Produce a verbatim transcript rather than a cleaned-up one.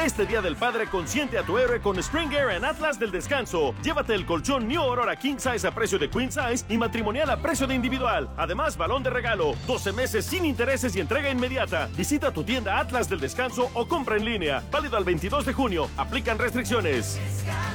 Este Día del Padre consiente a tu héroe con Spring Air en Atlas del Descanso. Llévate el colchón New Aurora King Size a precio de Queen Size y matrimonial a precio de individual. Además, balón de regalo, doce meses sin intereses y entrega inmediata. Visita tu tienda Atlas del Descanso o compra en línea. Válido al veintidós de junio. Aplican restricciones.